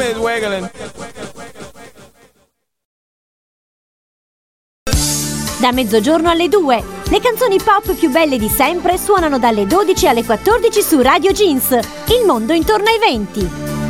Da mezzogiorno alle 2, le canzoni pop più belle di sempre suonano dalle 12 alle 14 su Radio Jeans. Il mondo intorno ai 20.